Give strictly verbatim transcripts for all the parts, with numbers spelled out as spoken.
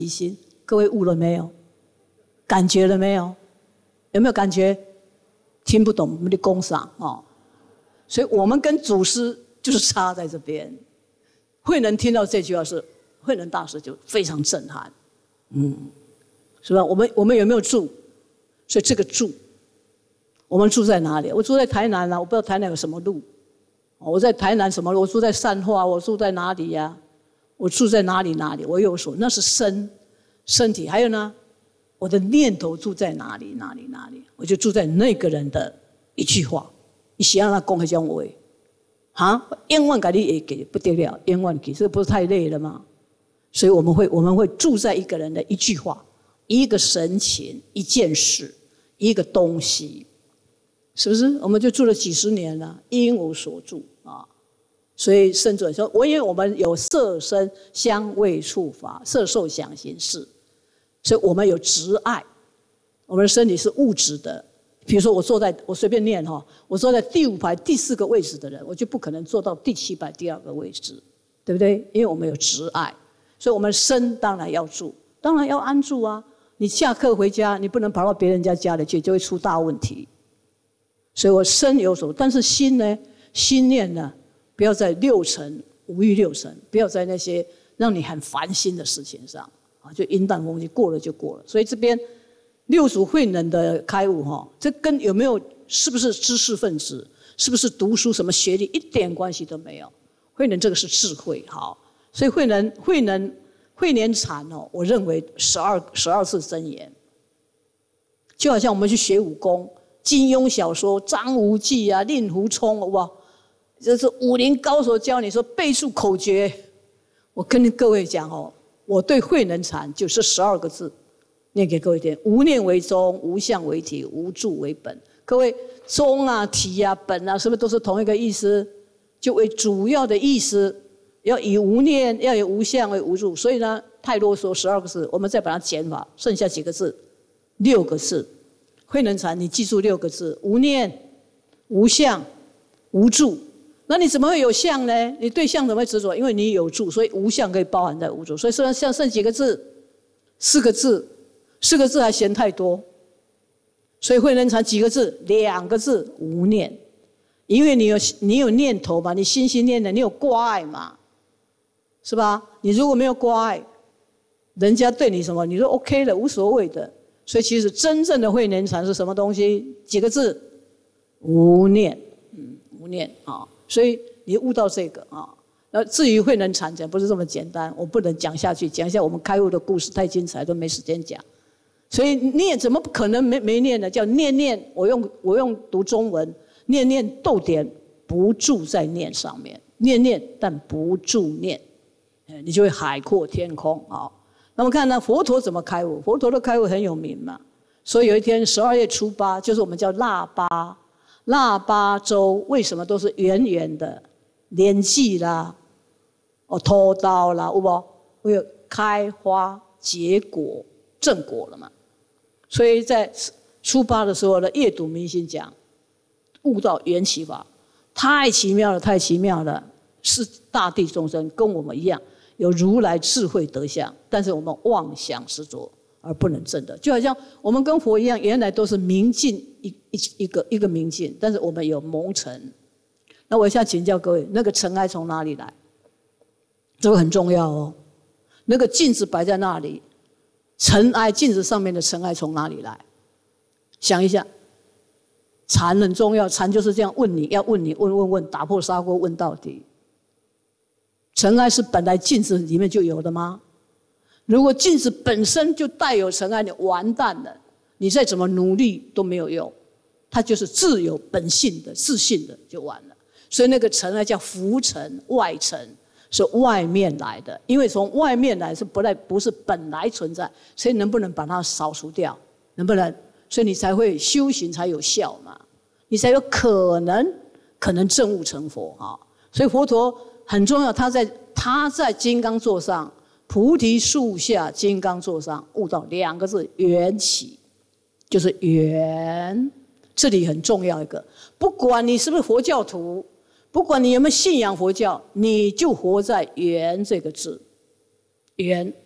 离心，各位悟了没有？感觉了没有？有没有感觉？听不懂我们的工赏哦，所以我们跟祖师就是差在这边。慧能听到这句话是，慧能大师就非常震撼，嗯，是吧？我们我们有没有住？所以这个住，我们住在哪里？我住在台南啊，我不知道台南有什么路。我在台南什么？我住在善化，我住在哪里呀、啊？我住在哪里哪里？我有所，那是身身体。还有呢，我的念头住在哪里哪里哪里？我就住在那个人的一句话，你想让他讲那种话，哈，永远给你也给不得了，永远给，这不是太累了吗？所以我们会我们会住在一个人的一句话、一个神情、一件事、一个东西，是不是？我们就住了几十年了，因无所住啊。所以圣主说，我因为我们有色声香味触法，色受想行识，所以我们有执爱，我们的身体是物质的。比如说我坐在，我随便念哈，我坐在第五排第四个位置的人，我就不可能坐到第七排第二个位置，对不对？因为我们有执爱，所以我们身当然要住，当然要安住啊。你下课回家，你不能跑到别人家家里去，就会出大问题。所以我身有所，但是心呢？心念呢？不要在六尘五欲六尘，不要在那些让你很烦心的事情上啊，就云淡风轻，过了就过了。所以这边六祖慧能的开悟哈，这跟有没有是不是知识分子，是不是读书什么学历一点关系都没有。慧能这个是智慧，好，所以慧能慧能慧能禅哦，我认为十二十二次真言，就好像我们去学武功，金庸小说张无忌啊、令狐冲哇。这是武林高手教你说背诵口诀，我跟各位讲哦，我对慧能禅就是十二个字，念给各位听：无念为宗，无相为体，无住为本。各位，宗啊、体啊、本啊，是不是都是同一个意思？就为主要的意思，要以无念，要以无相为无住。所以呢，太啰嗦，十二个字，我们再把它减法，剩下几个字？六个字。慧能禅，你记住六个字：无念、无相、无住。那你怎么会有相呢？你对相怎么会执着？因为你有住，所以无相可以包含在无住。所以虽然相剩几个字，四个字，四个字还嫌太多。所以慧能禅几个字？两个字，无念。因为你有你有念头嘛，你心心念的，你有挂碍嘛，是吧？你如果没有挂碍，人家对你什么，你说 OK 的，无所谓的。所以其实真正的慧能禅是什么东西？几个字？无念，嗯，无念啊。所以你悟到这个啊，那至于慧能禅讲不是这么简单，我不能讲下去，讲一下我们开悟的故事太精彩，都没时间讲。所以念怎么可能没没念呢？叫念念，我用我用读中文，念念逗点不住在念上面，念念但不住念，你就会海阔天空啊。那么看呢，佛陀怎么开悟？佛陀的开悟很有名嘛，所以有一天十二月初八，就是我们叫腊八。腊八粥为什么都是圆圆的？年纪啦，哦，偷刀啦，有无？会有开花结果正果了嘛？所以在初八的时候呢，夜睹明心讲，悟到缘起法，太奇妙了，太奇妙了！是大地众生跟我们一样，有如来智慧德相，但是我们妄想执着。而不能证的，就好像我们跟佛一样，原来都是明镜一一一个一个明镜，但是我们有蒙尘。那我现在请教各位，那个尘埃从哪里来？这个很重要哦。那个镜子摆在那里，尘埃镜子上面的尘埃从哪里来？想一下，禅很重要，禅就是这样问你，要问你，问问问，打破砂锅问到底。尘埃是本来镜子里面就有的吗？如果镜子本身就带有尘埃，你完蛋了，你再怎么努力都没有用，它就是自有本性的、自信的，就完了。所以那个尘埃叫浮尘、外尘，是外面来的，因为从外面来是不来，不是本来存在，所以能不能把它扫除掉？能不能？所以你才会修行才有效嘛，你才有可能可能证悟成佛啊。所以佛陀很重要，他在他在金刚座上。菩提树下金刚座上悟到两个字缘起，就是缘，这里很重要一个。不管你是不是佛教徒，不管你有没有信仰佛教，你就活在缘这个字。缘，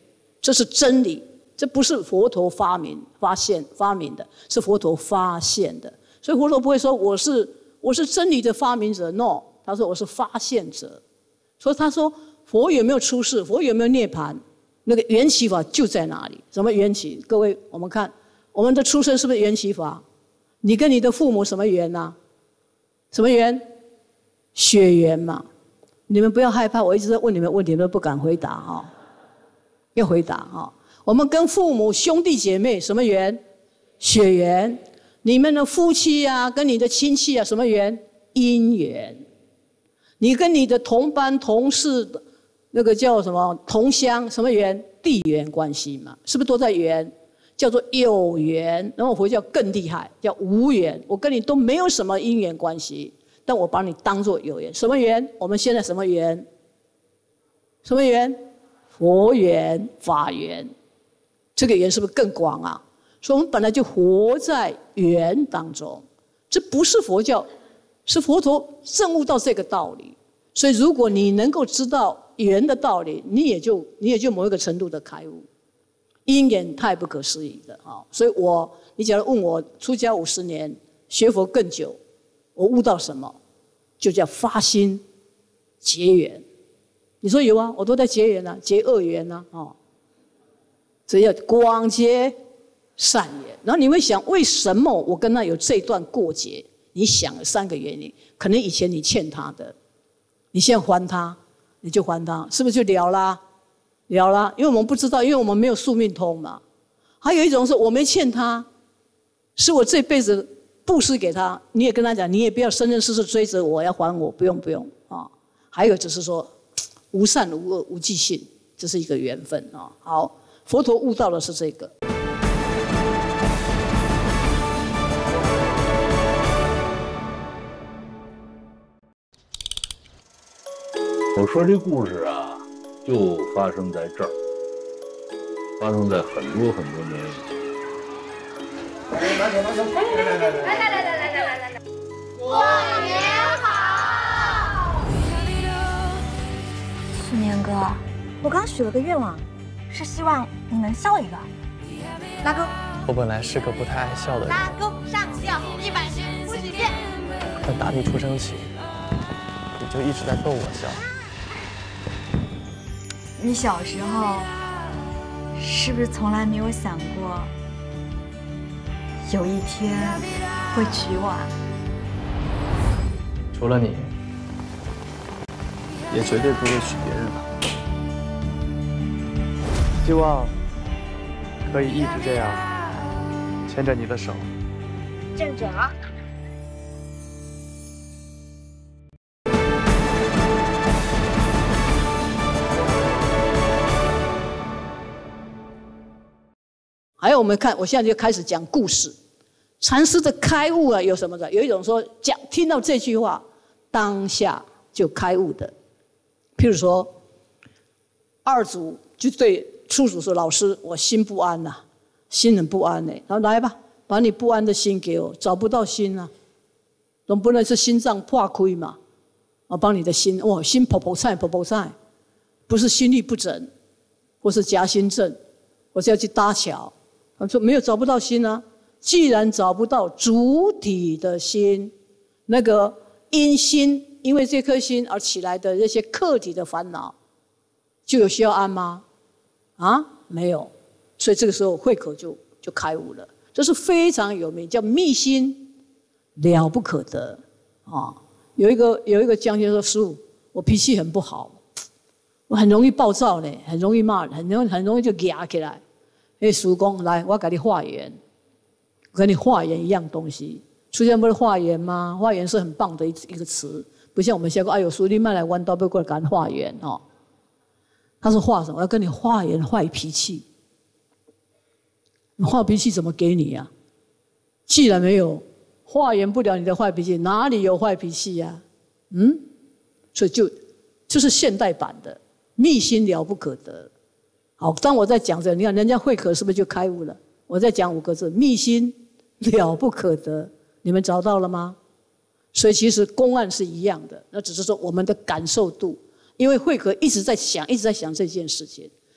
这是真理，这不是佛陀发明、发现、发明的，是佛陀发现的。所以佛陀不会说我是我是真理的发明者 ，no， 他说我是发现者。所以他说佛有没有出世，佛有没有涅槃，那个缘起法就在哪里？什么缘起？各位，我们看我们的出生是不是缘起法？你跟你的父母什么缘啊？什么缘？血缘嘛。你们不要害怕，我一直在问你们问题，你们不敢回答哈、哦，要回答哈、哦。我们跟父母兄弟姐妹什么缘？血缘。你们的夫妻啊，跟你的亲戚啊，什么缘？姻缘。你跟你的同班同事，那个叫什么同乡，什么缘？地缘关系嘛，是不是都在缘？叫做有缘。然后佛教更厉害，叫无缘。我跟你都没有什么因缘关系，但我把你当作有缘。什么缘？我们现在什么缘？什么缘？佛缘、法缘。这个缘是不是更广啊？所以我们本来就活在缘当中，这不是佛教，是佛陀证悟到这个道理。所以如果你能够知道缘的道理，你也就你也就某一个程度的开悟。因缘太不可思议了啊！所以我你假如问我出家五十年，学佛更久，我悟到什么？就叫发心结缘。你说有啊？我都在结缘啊，结恶缘啊，哦，所以要广结善缘。然后你会想，为什么我跟他有这段过节？你想了三个原因，可能以前你欠他的，你现在还他，你就还他，是不是就了啦？了啦，因为我们不知道，因为我们没有宿命通嘛。还有一种是我没欠他，是我这辈子布施给他，你也跟他讲，你也不要生生世世追着我要还我，不用不用啊。还有只是说无善无恶无记性，这是一个缘分啊。好，佛陀悟到的是这个。 我说这故事啊，就发生在这儿，发生在很多很多年以前。 来来来来来来来来来来来，过年好！ 去年哥，我刚许了个愿望，是希望你能笑一个。拉钩。 我本来是个不太爱笑的人。 拉钩上吊一百十五几遍。 但打你出生起，你就一直在逗我笑。 你小时候是不是从来没有想过，有一天会娶我啊？ 除了你，也绝对不会娶别人了。希望可以一直这样牵着你的手。 站准了。 还有我们看，我现在就开始讲故事。禅师的开悟啊，有什么的？有一种说讲听到这句话，当下就开悟的。譬如说，二祖就对初祖说：“老师，我心不安呐、啊，心很不安呢。”然后来吧，把你不安的心给我。找不到心啊，总不能是心脏破亏嘛？我帮你的心，哇，心跑跑菜跑跑菜，不是心律不整，或是夹心症，我是要去搭桥。他说没有找不到心啊，既然找不到主体的心，那个因心因为这颗心而起来的那些客体的烦恼，就有需要安吗？啊，没有。所以这个时候慧可就就开悟了，这是非常有名，叫密心，了不可得啊！有一个有一个将军说：“师父，我脾气很不好，我很容易暴躁呢，很容易骂人，很容易很容易就压起来。”哎，师父讲，来，我给你化缘，我给你化缘一样东西。出现不是化缘吗？化缘是很棒的一一个词，不像我们现在说，哎呦，师弟慢来弯刀，不过来给化缘哦。他说化什么？我要跟你化缘坏脾气。你坏脾气怎么给你呀、啊？既然没有化缘不了你的坏脾气，哪里有坏脾气呀、啊？嗯，所以就就是现代版的密心了不可得。好，当我在讲这，你看人家慧可是不是就开悟了？我在讲五个字：密心了不可得。你们找到了吗？所以其实公案是一样的，那只是说我们的感受度，因为慧可一直在想，一直在想这件事情，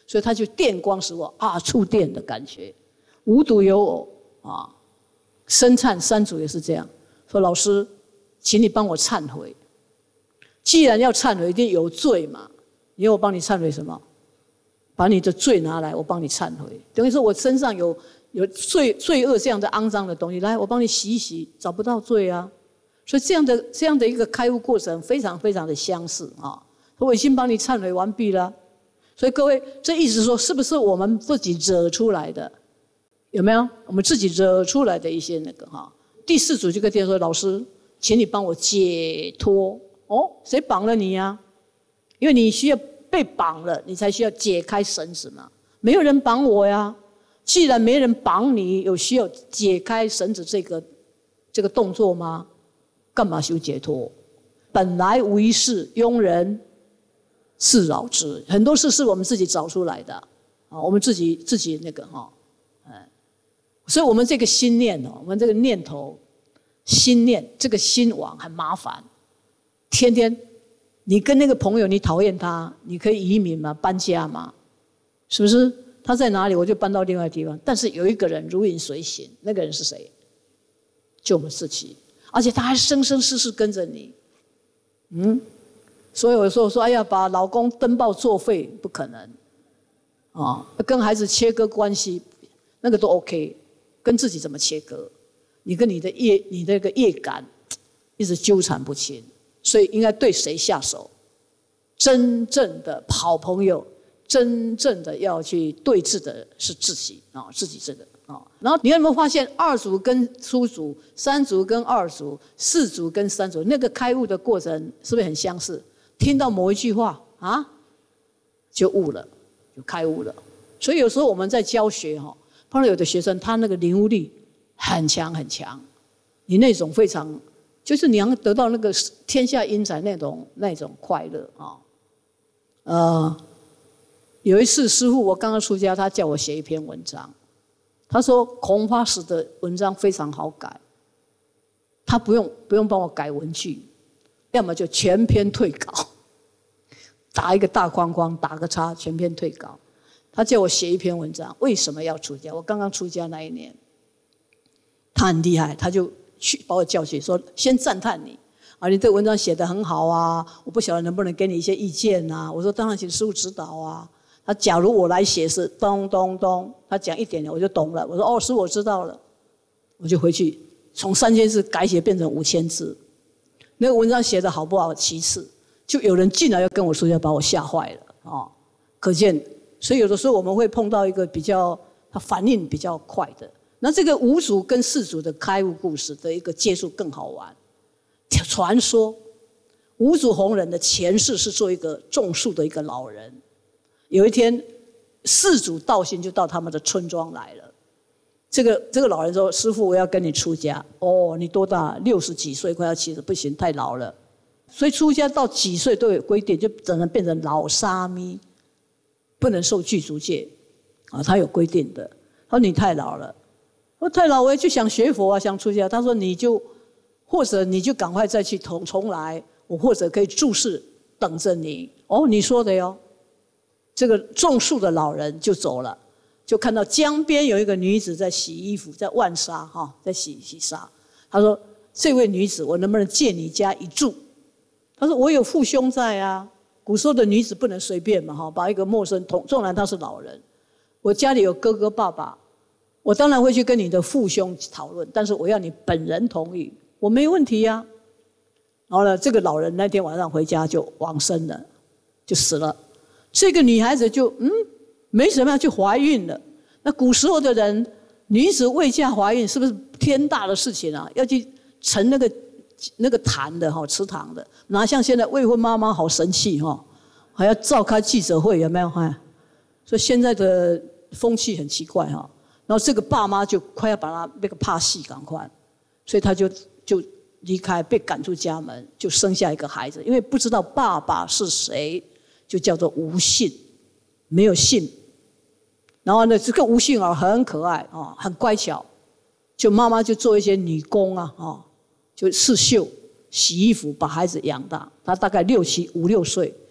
所以他就电光使我啊，触电的感觉。无独有偶啊，僧忏三祖也是这样说：老师，请你帮我忏悔。既然要忏悔，一定有罪嘛。你要我帮你忏悔什么？把你的罪拿来，我帮你忏悔。等于说我身上有有罪罪恶这样的肮脏的东西，来，我帮你洗一洗，找不到罪啊。所以这样的这样的一个开悟过程，非常非常的相似啊。我已经帮你忏悔完毕了。所以各位，这意思说，是不是我们自己惹出来的？有没有？我们自己惹出来的一些那个哈。第四组就跟店员说：老师，请你帮我解脱。哦，谁绑了你呀？因为你需要被绑了，你才需要解开绳子嘛。没有人绑我呀。既然没人绑你，有需要解开绳子这个这个动作吗？干嘛修解脱？本来无一事，庸人自扰之。很多事是我们自己找出来的啊，我们自己自己那个哈，嗯，所以我们这个心念哦，我们这个念头、心念这个心网很麻烦。天天，你跟那个朋友，你讨厌他，你可以移民嘛，搬家嘛，是不是？他在哪里，我就搬到另外地方。但是有一个人如影随形，那个人是谁？就我们自己，而且他还生生世世跟着你，嗯。所以有时候说，哎呀，把老公登报作废，不可能，啊，跟孩子切割关系，那个都 OK， 跟自己怎么切割？你跟你的业，你那个业感，一直纠缠不清。所以应该对谁下手？真正的好朋友，真正的要去对峙的是自己啊，自己这个啊。然后你有没有发现，二组跟初组，三组跟二组，四组跟三组，那个开悟的过程是不是很相似？听到某一句话啊，就悟了，就开悟了。所以有时候我们在教学哈，碰到有的学生他那个领悟力很强很强，你那种非常。就是你要得到那个天下英才那种那种快乐啊，呃，有一次师父我刚刚出家，他叫我写一篇文章，他说孔法师的文章非常好改，他不用不用帮我改文句，要么就全篇退稿，打一个大框框，打个叉，全篇退稿。他叫我写一篇文章，为什么要出家？我刚刚出家那一年，他很厉害，他就。去把我叫去说，先赞叹你啊，你这文章写得很好啊，我不晓得能不能给你一些意见啊。我说当然请师父指导啊。他假如我来写是咚咚咚，他讲一点点我就懂了。我说哦，师父我知道了，我就回去从三千字改写变成五千字。那个文章写得好不好其次，就有人进来要跟我说，要把我吓坏了啊。可见，所以有的时候我们会碰到一个比较他反应比较快的。那这个五组跟四组的开悟故事的一个接触更好玩。传说五组弘忍的前世是做一个种树的一个老人，有一天四组道信就到他们的村庄来了。这个这个老人说：“师父，我要跟你出家。”哦，你多大？六十几岁，快要七十，不行，太老了。所以出家到几岁都有规定，就只能变成老沙弥，不能受具足戒啊，他有规定的。他说：“你太老了。”我太老，我也就想学佛啊，想出家。他说：“你就，或者你就赶快再去重重来，我或者可以住世等着你。”哦，你说的哟。这个种树的老人就走了，就看到江边有一个女子在洗衣服，在浣纱哈，在洗洗纱。他说：“这位女子，我能不能借你家一住？”他说：“我有父兄在啊。古时候的女子不能随便嘛哈，把一个陌生同，纵然他是老人，我家里有哥哥爸爸。”我当然会去跟你的父兄讨论，但是我要你本人同意，我没问题呀、啊。然后呢，这个老人那天晚上回家就往生了，就死了。这个女孩子就嗯没什么就怀孕了。那古时候的人，女子未嫁怀孕是不是天大的事情啊？要去盛那个那个坛的哈，祠堂的，哪像现在未婚妈妈好神气哈，还要召开记者会，有没有？哈，所以现在的风气很奇怪哈。然后这个爸妈就快要把他那个怕戏赶快，所以他就就离开，被赶出家门，就生下一个孩子。因为不知道爸爸是谁，就叫做无姓，没有姓。然后呢，这个无姓儿很可爱啊，很乖巧，就妈妈就做一些女工啊，啊，就刺绣、洗衣服，把孩子养大。他大概六七五六岁